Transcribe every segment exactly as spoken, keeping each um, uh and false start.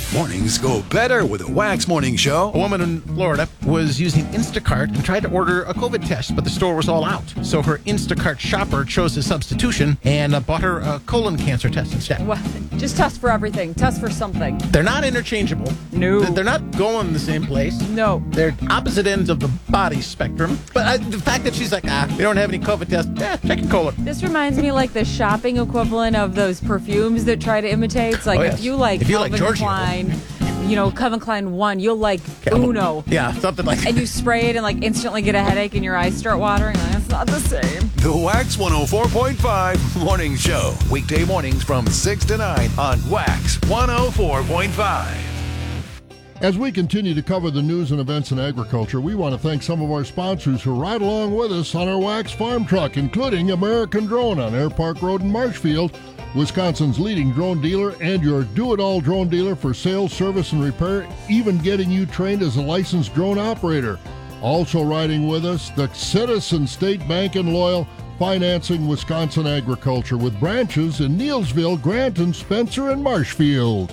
Mornings go better with a Wax Morning Show. A woman in Florida was using Instacart and tried to order a COVID test, but the store was all out. So her Instacart shopper chose a substitution and uh, bought her a colon cancer test instead. Well, just test for everything. Test for something. They're not interchangeable. No. They're not going the same place. No. They're opposite ends of the body spectrum. But uh, the fact that she's like, ah, we don't have any COVID tests, yeah, check your colon. This reminds me like the shopping equivalent of those perfumes that try to imitate. It's like Oh, yes. if you like If you like Calvin Giorgio. Klein, you know, Calvin Klein one, you'll like Calvin- Uno. Yeah, something like And you spray it and like instantly get a headache and your eyes start watering. Like, it's not the same. The Wax one oh four point five Morning Show. Weekday mornings from six to nine on Wax one oh four point five. As we continue to cover the news and events in agriculture, we want to thank some of our sponsors who ride along with us on our Wax Farm Truck, including American Drone on Air Park Road in Marshfield, Wisconsin's leading drone dealer and your do-it-all drone dealer for sales, service, and repair, even getting you trained as a licensed drone operator. Also riding with us, the Citizen State Bank and Loyal, financing Wisconsin agriculture with branches in Neillsville, Granton, Spencer, and Marshfield.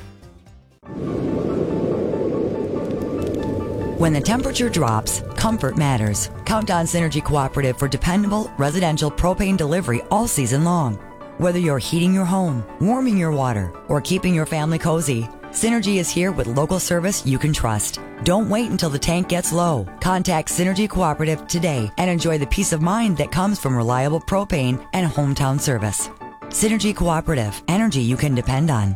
When the temperature drops, comfort matters. Count on Synergy Cooperative for dependable residential propane delivery all season long. Whether you're heating your home, warming your water, or keeping your family cozy, Synergy is here with local service you can trust. Don't wait until the tank gets low. Contact Synergy Cooperative today and enjoy the peace of mind that comes from reliable propane and hometown service. Synergy Cooperative, energy you can depend on.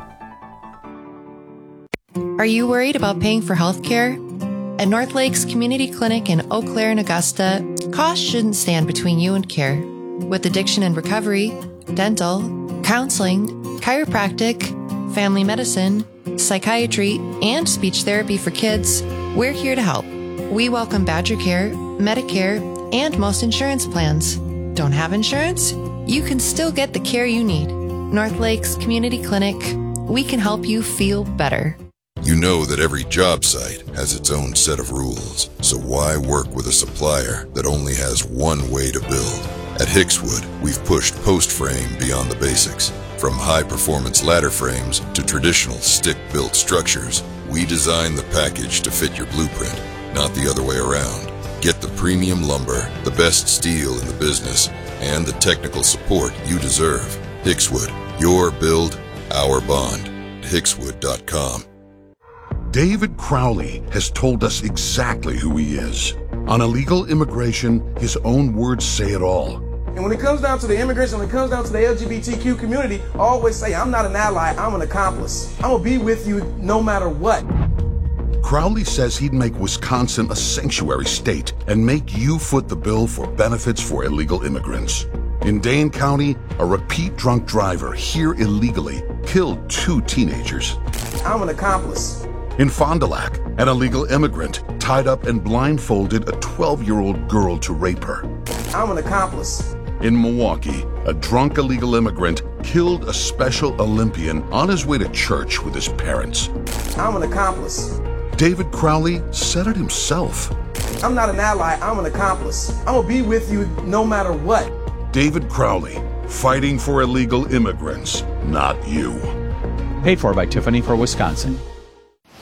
Are you worried about paying for health care? At North Lakes Community Clinic in Eau Claire and Augusta, costs shouldn't stand between you and care. With addiction and recovery, dental, counseling, chiropractic, family medicine, psychiatry, and speech therapy for kids, we're here to help. We welcome Badger Care, Medicare, and most insurance plans. Don't have insurance? You can still get the care you need. North Lakes Community Clinic, we can help you feel better. You know that every job site has its own set of rules, so why work with a supplier that only has one way to build? At Hickswood, we've pushed post frame beyond the basics. From high-performance ladder frames to traditional stick-built structures, we design the package to fit your blueprint, not the other way around. Get the premium lumber, the best steel in the business, and the technical support you deserve. Hickswood, your build, our bond. Hickswood dot com. David Crowley has told us exactly who he is. On illegal immigration, his own words say it all. And when it comes down to the immigration, when it comes down to the L G B T Q community, I always say, I'm not an ally, I'm an accomplice. I'm gonna be with you no matter what. Crowley says he'd make Wisconsin a sanctuary state and make you foot the bill for benefits for illegal immigrants. In Dane County, a repeat drunk driver here illegally killed two teenagers. I'm an accomplice. In Fond du Lac, an illegal immigrant tied up and blindfolded a twelve-year-old girl to rape her. I'm an accomplice. In Milwaukee, a drunk illegal immigrant killed a Special Olympian on his way to church with his parents. I'm an accomplice. David Crowley said it himself. I'm not an ally, I'm an accomplice. I'm gonna be with you no matter what. David Crowley, fighting for illegal immigrants, not you. Paid for by Tiffany for Wisconsin.